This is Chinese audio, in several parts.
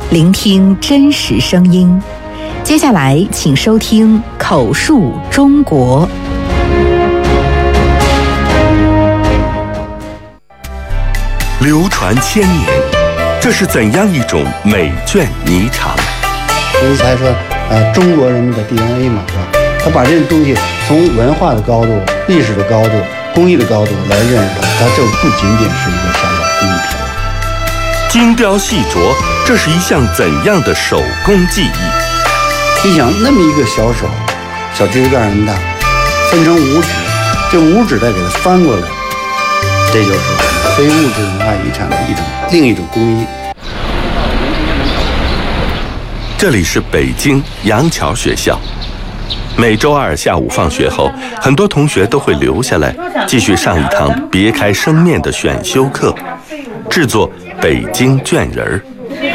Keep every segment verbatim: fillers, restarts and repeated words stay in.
聆听真实声音。接下来，请收听口述中国。 流传千年，这是怎样一种美眷霓裳？ 所以才说，呃，中国人民的 D N A 嘛，是吧？他把这个东西从文化的高度、历史的高度、工艺的高度来认识它，它就不仅仅是一个小小工艺品。 精雕细琢，这是一项怎样的手工技艺？ 你想，那么一个小手，小指甲盖那么大，分成五指，这五指再给它翻过来，这就是非物质文化遗产的一种另一种工艺。 这里是北京杨桥学校。每周二下午放学后，很多同学都会留下来继续上一堂别开生面的选修课，制作北京卷人儿。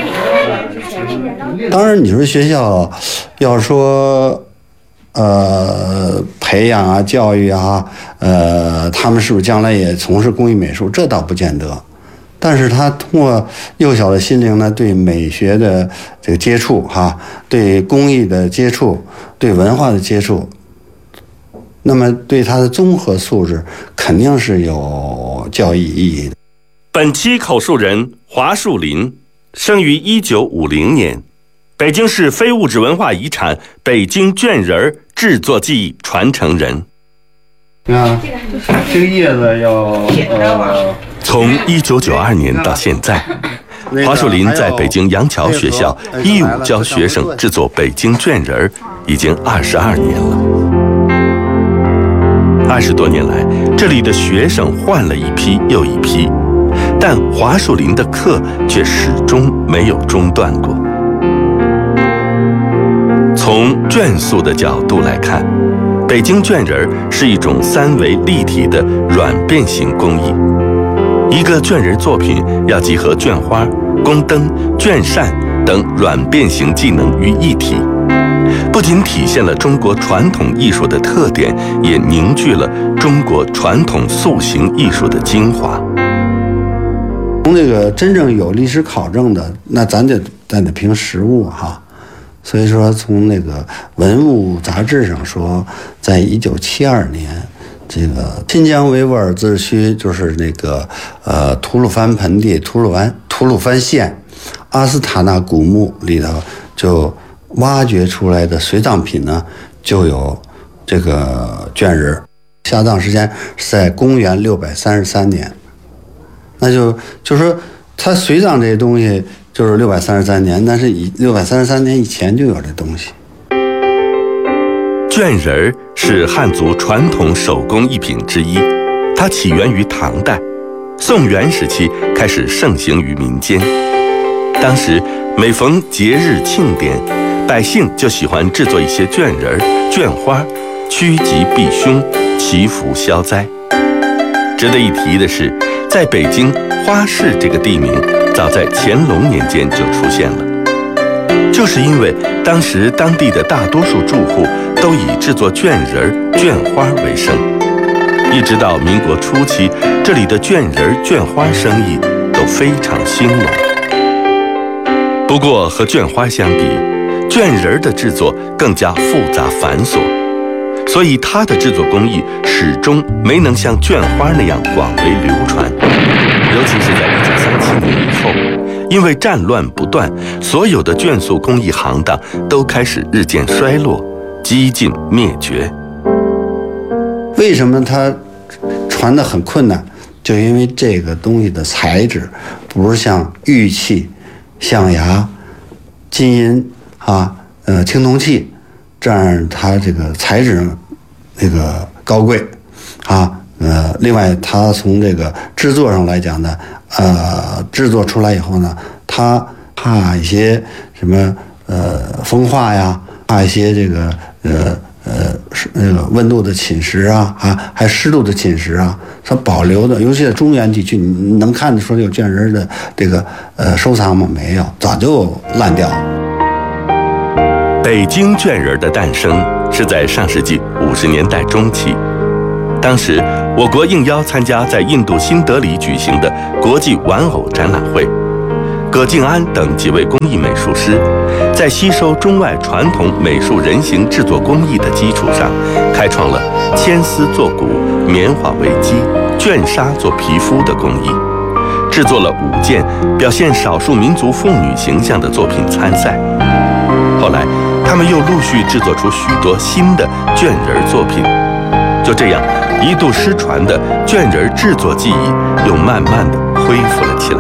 当然，你说学校要说呃培养啊、教育啊，呃，他们是不是将来也从事工艺美术？这倒不见得。但是他通过幼小的心灵呢，对美学的这个接触哈，对工艺的接触，对文化的接触，那么对他的综合素质肯定是有教育意义的。 本期口述人华树林，生于一九五零年，北京市非物质文化遗产北京卷人制作技艺传承人。 你看，这个叶子要呃。 从一九九二年到现在，华树林在北京杨桥学校义务教学生制作北京卷人已经二十二年了。二十多年来，这里的学生换了一批又一批，但华树林的课却始终没有中断过。从卷塑的角度来看，北京卷人是一种三维立体的软变形工艺。一个卷人作品要集合卷花、宫灯、卷扇等软变形技能于一体，不仅体现了中国传统艺术的特点，也凝聚了中国传统塑形艺术的精华。 从这个真正有历史考证的，那咱得咱得凭实物哈。所以说，从那个文物杂志上说，在一九七二年。这个新疆维吾尔自治区就是那个呃吐鲁番盆地吐鲁番吐鲁番县阿斯塔纳古墓里头就挖掘出来的随葬品呢，就有这个卷人，下葬时间是在公元六百三十三年，那就就说他随葬这些东西就是六百三十三年，但是以六百三十三年以前就有这东西。 卷人是汉族传统手工艺品之一，它起源于唐代，宋元时期开始盛行于民间。当时每逢节日庆典，百姓就喜欢制作一些卷人、卷花，趋吉避凶，祈福消灾。值得一提的是，在北京花市这个地名，早在乾隆年间就出现了。就是因为当时当地的大多数住户都以制作卷人、卷花为生，一直到民国初期，这里的卷人、卷花生意都非常兴隆。不过和卷花相比，卷人的制作更加复杂繁琐，所以它的制作工艺始终没能像卷花那样广为流传。尤其是在一九三七年以后，因为战乱不断，所有的卷塑工艺行当都开始日渐衰落，几近灭绝。 为什么它传得很困难？就因为这个东西的材质不是像玉器、象牙、金银啊、呃青铜器这样，它这个材质那个高贵啊。呃，另外，它从这个制作上来讲呢，呃，制作出来以后呢，它怕一些什么呃风化呀，怕一些这个呃呃那个温度的侵蚀啊，啊，还湿度的侵蚀啊，它保留的，尤其在中原地区，你能看得出有卷人的这个呃收藏吗？没有，早就烂掉了。 北京卷人的诞生是在上世纪五十年代中期。当时，我国应邀参加在印度新德里举行的国际玩偶展览会， 葛敬安等几位工艺美术师，在吸收中外传统美术人形制作工艺的基础上，开创了铅丝做骨、棉花为基、绢纱做皮肤的工艺，制作了五件表现少数民族妇女形象的作品参赛。后来，他们又陆续制作出许多新的绢人作品。就这样，一度失传的绢人制作技艺又慢慢的恢复了起来。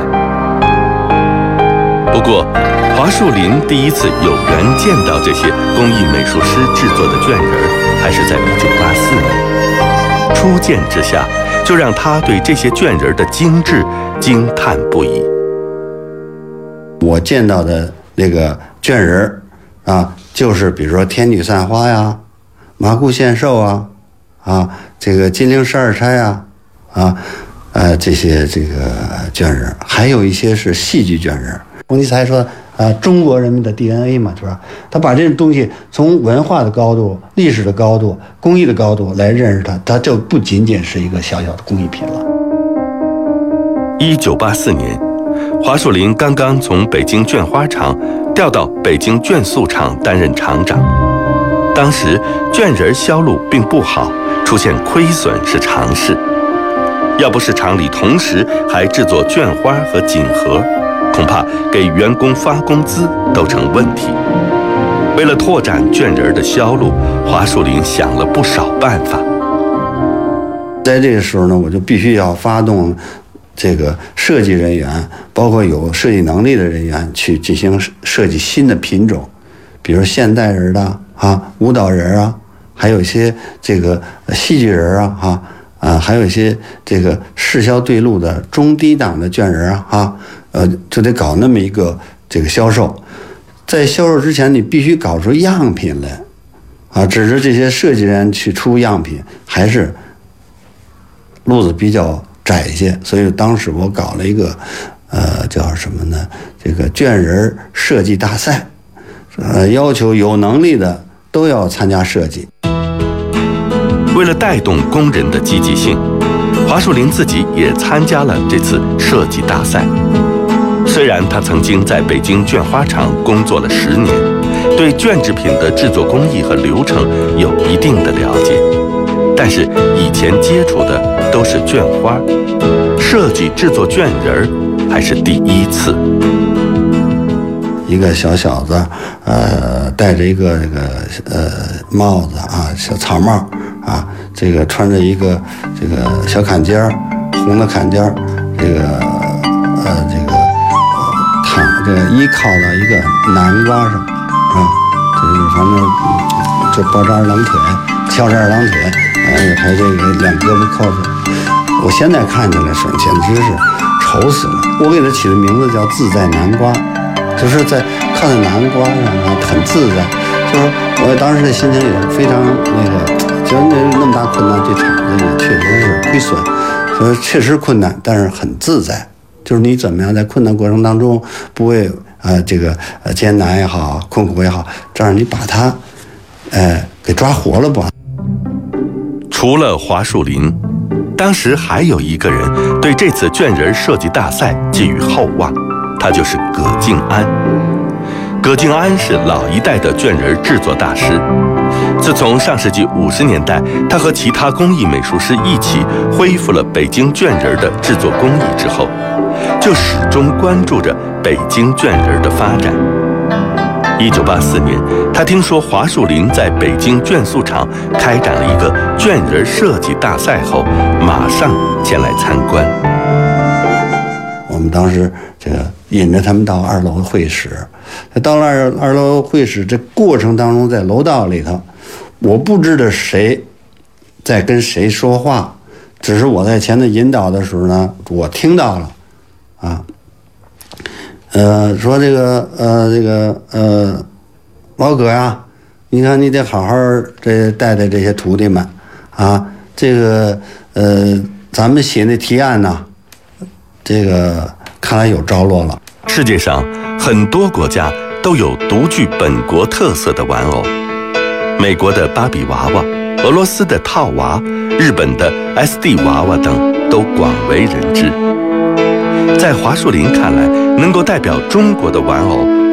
不过，华树林第一次有缘见到这些工艺美术师制作的绢人，还是在一九八四年。初见之下，就让他对这些绢人的精致惊叹不已。 我见到的那个绢人啊，就是比如说天女散花呀、麻姑献寿啊。啊，这个金陵十二钗啊，啊，呃，这些这个绢人，还有一些是戏剧绢人。冯骥才说，啊，中国人民的 D N A 嘛，是吧？他把这种东西从文化的高度、历史的高度、工艺的高度来认识它，它就不仅仅是一个小小的工艺品了。 一九八四年，华树林刚刚从北京绢花厂调到北京绢塑厂担任厂长，当时绢人销路并不好。出现亏损是常事，要不是厂里同时还制作绢花和锦盒，恐怕给员工发工资都成问题。为了拓展绢人的销路，华树林想了不少办法。 在这个时候呢，我就必须要发动这个设计人员，包括有设计能力的人员去进行设计新的品种，比如现代人的啊，舞蹈人啊。还有一些这个戏剧人啊，哈啊，还有一些这个市销对路的中低档的绢人啊，哈，呃，就得搞那么一个这个销售。在销售之前，你必须搞出样品来，啊，只是这些设计人去出样品，还是路子比较窄一些。所以当时我搞了一个，呃，叫什么呢？这个绢人设计大赛，呃，要求有能力的都要参加设计。 为了带动工人的积极性，华树林自己也参加了这次设计大赛。虽然他曾经在北京绢花厂工作了十年，对绢制品的制作工艺和流程有一定的了解，但是以前接触的都是绢花，设计制作绢人还是第一次。 一个小小子，呃，戴着一个这个呃帽子啊，小草帽啊，这个穿着一个这个小坎肩儿，红的坎肩儿，这个呃这个呃躺这个依靠到一个南瓜上啊，这个反正就抱着二郎腿，翘着二郎腿，呃，还这个两胳膊靠着。我现在看起来是简直是丑死了。我给他起的名字叫自在南瓜。就是在靠在南瓜上啊，很自在。就是我当时的心情也是非常那个，觉得那那么大困难，这厂子也确实是亏损，所以确实困难，但是很自在。就是你怎么样在困难过程当中不会呃这个呃艰难也好，困苦也好，这样你把它呃给抓活了吧。 除了华树林，当时还有一个人对这次绢人设计大赛寄予厚望。他就是葛敬安。葛敬安是老一代的绢人制作大师。自从上世纪五十年代，他和其他工艺美术师一起恢复了北京绢人的制作工艺之后，就始终关注着北京绢人的发展。一九八四年，他听说华树林在北京绢塑厂开展了一个绢人设计大赛后，马上前来参观。 我们当时这个引着他们到二楼会室，到了二二楼会室，这过程当中在楼道里头，我不知道谁在跟谁说话，只是我在前头引导的时候呢，我听到了，啊，呃，说这个呃这个呃老葛呀，你看你得好好这带带这些徒弟们啊，这个呃咱们写那提案呢。这个看来有着落了。 世界上很多国家都有独具本国特色的玩偶，美国的芭比娃娃、俄罗斯的套娃、日本的 S D 娃娃等都广为人知。在在华树林看来，能够代表中国的玩偶